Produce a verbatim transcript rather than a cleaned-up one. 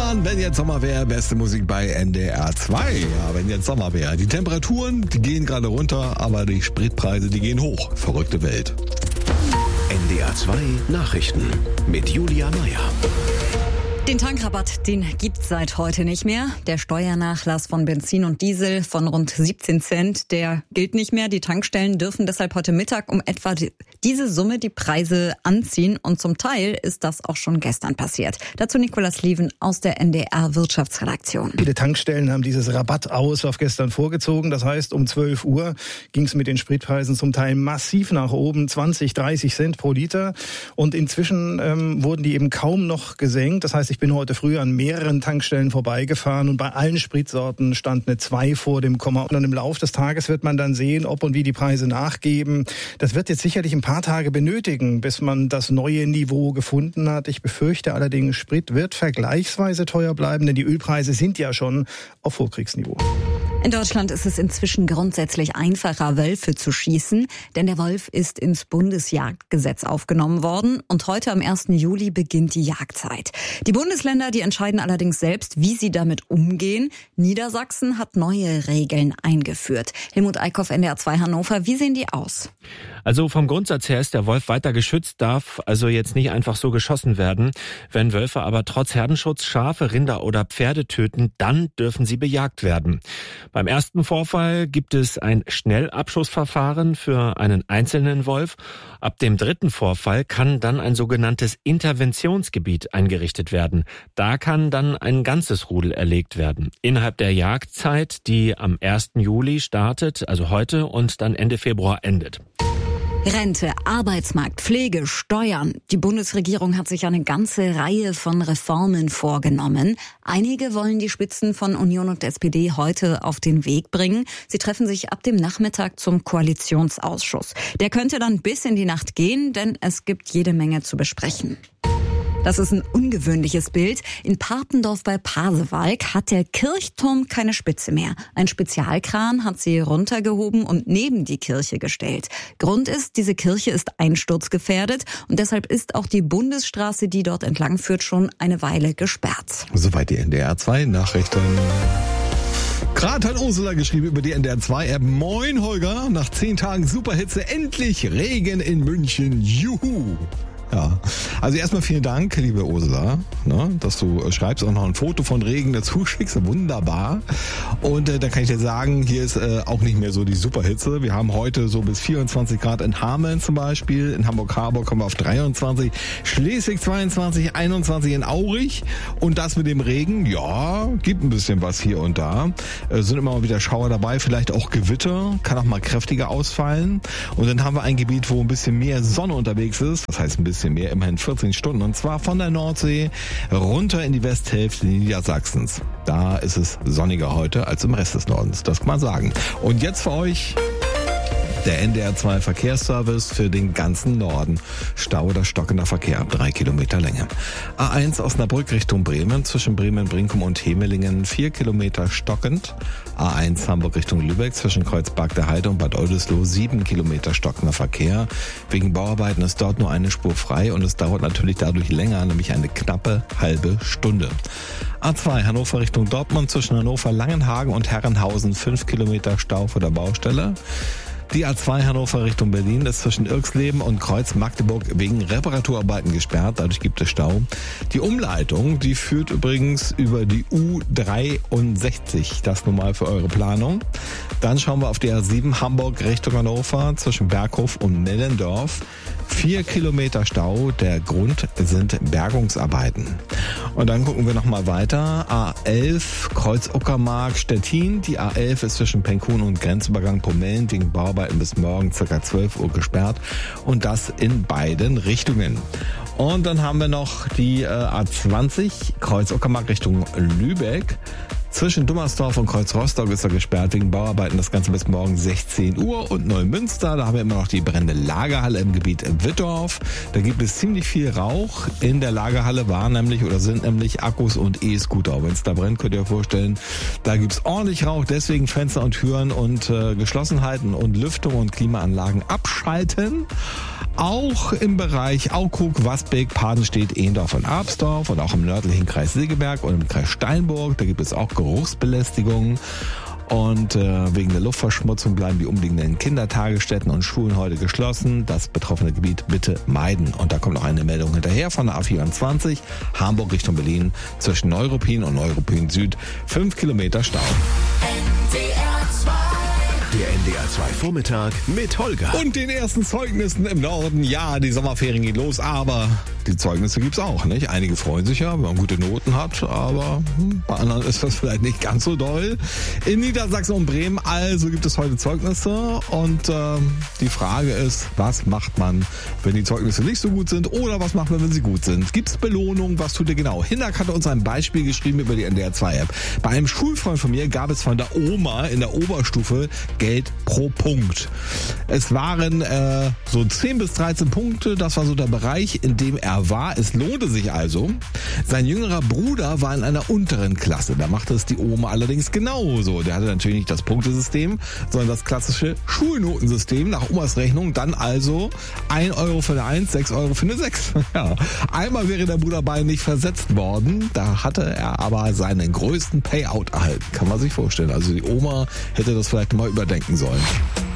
Stefan, wenn jetzt Sommer wäre, beste Musik bei N D R zwei. Ja, wenn jetzt Sommer wäre. Die Temperaturen, die gehen gerade runter, aber die Spritpreise, die gehen hoch. Verrückte Welt. N D R zwei Nachrichten mit Julia Meyer. Den Tankrabatt, den gibt's seit heute nicht mehr. Der Steuernachlass von Benzin und Diesel von rund siebzehn Cent, der gilt nicht mehr. Die Tankstellen dürfen deshalb heute Mittag um etwa die, diese Summe die Preise anziehen. Und zum Teil ist das auch schon gestern passiert. Dazu Nicolas Lieven aus der N D R Wirtschaftsredaktion. Viele Tankstellen haben dieses Rabatt aus auf gestern vorgezogen. Das heißt, um zwölf Uhr ging es mit den Spritpreisen zum Teil massiv nach oben, zwanzig, dreißig Cent pro Liter. Und inzwischen ähm, wurden die eben kaum noch gesenkt. Das heißt, ich bin heute früh an mehreren Tankstellen vorbeigefahren und bei allen Spritsorten stand eine zwei vor dem Komma. Und im Laufe des Tages wird man dann sehen, ob und wie die Preise nachgeben. Das wird jetzt sicherlich ein paar Tage benötigen, bis man das neue Niveau gefunden hat. Ich befürchte allerdings, Sprit wird vergleichsweise teuer bleiben, denn die Ölpreise sind ja schon auf Vorkriegsniveau. In Deutschland ist es inzwischen grundsätzlich einfacher, Wölfe zu schießen, denn der Wolf ist ins Bundesjagdgesetz aufgenommen worden und heute am ersten Juli beginnt die Jagdzeit. Die Bundesländer, die entscheiden allerdings selbst, wie sie damit umgehen. Niedersachsen hat neue Regeln eingeführt. Helmut Eickhoff, N D R zwei Hannover, wie sehen die aus? Also vom Grundsatz her ist der Wolf weiter geschützt, darf also jetzt nicht einfach so geschossen werden. Wenn Wölfe aber trotz Herdenschutz Schafe, Rinder oder Pferde töten, dann dürfen sie bejagt werden. Beim ersten Vorfall gibt es ein Schnellabschussverfahren für einen einzelnen Wolf. Ab dem dritten Vorfall kann dann ein sogenanntes Interventionsgebiet eingerichtet werden. Da kann dann ein ganzes Rudel erlegt werden. Innerhalb der Jagdzeit, die am ersten Juli startet, also heute, und dann Ende Februar endet. Rente, Arbeitsmarkt, Pflege, Steuern. Die Bundesregierung hat sich eine ganze Reihe von Reformen vorgenommen. Einige wollen die Spitzen von Union und S P D heute auf den Weg bringen. Sie treffen sich ab dem Nachmittag zum Koalitionsausschuss. Der könnte dann bis in die Nacht gehen, denn es gibt jede Menge zu besprechen. Das ist ein ungewöhnliches Bild. In Papendorf bei Pasewalk hat der Kirchturm keine Spitze mehr. Ein Spezialkran hat sie runtergehoben und neben die Kirche gestellt. Grund ist, diese Kirche ist einsturzgefährdet und deshalb ist auch die Bundesstraße, die dort entlang führt, schon eine Weile gesperrt. Soweit die N D R zwei Nachrichten. Gerade hat Ursula geschrieben über die N D R zwei App. Moin Holger, nach zehn Tagen Superhitze endlich Regen in München. Juhu! Ja, also erstmal vielen Dank, liebe Ursula, ne, dass du schreibst, auch noch ein Foto von Regen dazu schickst, wunderbar. Und äh, da kann ich dir sagen, hier ist äh, auch nicht mehr so die Superhitze. Wir haben heute so bis vierundzwanzig Grad in Hameln zum Beispiel, in Hamburg-Harburg kommen wir auf dreiundzwanzig, Schleswig zweiundzwanzig, einundzwanzig in Aurich. Und das mit dem Regen, ja, gibt ein bisschen was hier und da. Äh, sind immer mal wieder Schauer dabei, vielleicht auch Gewitter, kann auch mal kräftiger ausfallen. Und dann haben wir ein Gebiet, wo ein bisschen mehr Sonne unterwegs ist, das heißt ein bisschen mehr, immerhin vierzehn Stunden, und zwar von der Nordsee runter in die Westhälfte Niedersachsens. Da ist es sonniger heute als im Rest des Nordens, das kann man sagen. Und jetzt für euch der N D R zwei Verkehrsservice für den ganzen Norden. Stau oder stockender Verkehr ab drei Kilometer Länge. A eins Osnabrück Richtung Bremen, zwischen Bremen-Brinkum und Hemelingen vier Kilometer stockend. A eins Hamburg Richtung Lübeck, zwischen Kreuzberg der Heide und Bad Oldesloe sieben Kilometer stockender Verkehr. Wegen Bauarbeiten ist dort nur eine Spur frei und es dauert natürlich dadurch länger, nämlich eine knappe halbe Stunde. A zwei Hannover Richtung Dortmund, zwischen Hannover Langenhagen und Herrenhausen fünf Kilometer Stau vor der Baustelle. Die A zwei Hannover Richtung Berlin ist zwischen Irxleben und Kreuz Magdeburg wegen Reparaturarbeiten gesperrt. Dadurch gibt es Stau. Die Umleitung, die führt übrigens über die U dreiundsechzig. Das nun mal für eure Planung. Dann schauen wir auf die A sieben Hamburg Richtung Hannover zwischen Berghof und Nellendorf. Vier Kilometer Stau. Der Grund sind Bergungsarbeiten. Und dann gucken wir nochmal weiter. A elf Kreuz Uckermark Stettin. Die A elf ist zwischen Penkun und Grenzübergang Pomellen wegen Bauarbeiten bis morgen ca. zwölf Uhr gesperrt. Und das in beiden Richtungen. Und dann haben wir noch die äh, A zwanzig Kreuz Uckermark Richtung Lübeck. Zwischen Dummersdorf und Kreuz Rostock ist er gesperrt wegen Bauarbeiten. Das Ganze bis morgen sechzehn Uhr. Und Neumünster, da haben wir immer noch die brennende Lagerhalle im Gebiet Wittorf. Da gibt es ziemlich viel Rauch. In der Lagerhalle waren nämlich oder sind nämlich Akkus und E-Scooter. Wenn es da brennt, könnt ihr euch vorstellen, da gibt es ordentlich Rauch. Deswegen Fenster und Türen und äh, geschlossen halten und Lüftung und Klimaanlagen abschalten. Auch im Bereich Aukrug, Wasbeck, Padenstedt, Ehendorf und Absdorf und auch im nördlichen Kreis Segeberg und im Kreis Steinburg, da gibt es auch Geruchsbelästigungen. Und äh, wegen der Luftverschmutzung bleiben die umliegenden Kindertagesstätten und Schulen heute geschlossen. Das betroffene Gebiet bitte meiden. Und da kommt noch eine Meldung hinterher von der A vierundzwanzig, Hamburg Richtung Berlin, zwischen Neuruppin und Neuruppin Süd. Fünf Kilometer Stau. Der N D R zwei Vormittag mit Holger. Und den ersten Zeugnissen im Norden. Ja, die Sommerferien gehen los, aber die Zeugnisse gibt's auch, nicht? Einige freuen sich ja, wenn man gute Noten hat, aber hm, bei anderen ist das vielleicht nicht ganz so doll. In Niedersachsen und Bremen also gibt es heute Zeugnisse und äh, die Frage ist, was macht man, wenn die Zeugnisse nicht so gut sind oder was macht man, wenn sie gut sind? Gibt's Belohnung? Was tut ihr genau? Hinak hat uns ein Beispiel geschrieben über die N D R zwei App. Bei einem Schulfreund von mir gab es von der Oma in der Oberstufe Geld pro Punkt. Es waren äh, so zehn bis dreizehn Punkte, das war so der Bereich, in dem er war. Es lohnte sich also. Sein jüngerer Bruder war in einer unteren Klasse. Da machte es die Oma allerdings genauso. Der hatte natürlich nicht das Punktesystem, sondern das klassische Schulnotensystem nach Omas Rechnung. Dann also ein Euro für eine eins, sechs Euro für eine sechs. Ja. Einmal wäre der Bruder bei nicht versetzt worden. Da hatte er aber seinen größten Payout erhalten. Kann man sich vorstellen. Also die Oma hätte das vielleicht mal überdenken sollen.